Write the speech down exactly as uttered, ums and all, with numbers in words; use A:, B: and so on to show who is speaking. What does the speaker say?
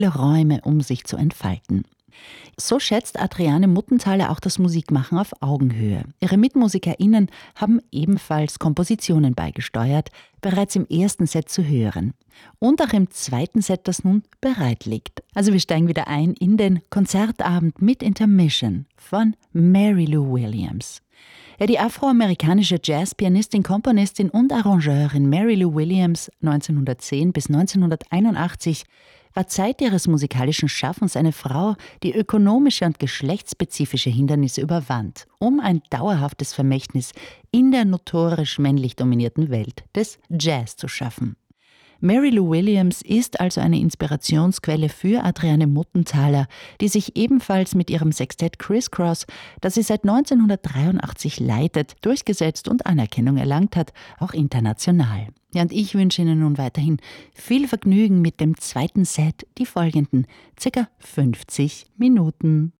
A: Räume, um sich zu entfalten. So schätzt Adriane Muttenthaler auch das Musikmachen auf Augenhöhe. Ihre MitmusikerInnen haben ebenfalls Kompositionen beigesteuert, bereits im ersten Set zu hören. Und auch im zweiten Set, das nun bereit liegt. Also wir steigen wieder ein in den Konzertabend mit Intermission von Mary Lou Williams. Ja, die afroamerikanische Jazzpianistin, Komponistin und Arrangeurin Mary Lou Williams neunzehnhundertzehn bis neunzehnhunderteinundachtzig war Zeit ihres musikalischen Schaffens eine Frau, die ökonomische und geschlechtsspezifische Hindernisse überwand, um ein dauerhaftes Vermächtnis in der notorisch männlich dominierten Welt des Jazz zu schaffen. Mary Lou Williams ist also eine Inspirationsquelle für Adriane Muttenthaler, die sich ebenfalls mit ihrem Sextett Criss Cross, das sie seit neunzehnhundertdreiundachtzig leitet, durchgesetzt und Anerkennung erlangt hat, auch international. Ja, und ich wünsche Ihnen nun weiterhin viel Vergnügen mit dem zweiten Set, die folgenden ca. fünfzig Minuten.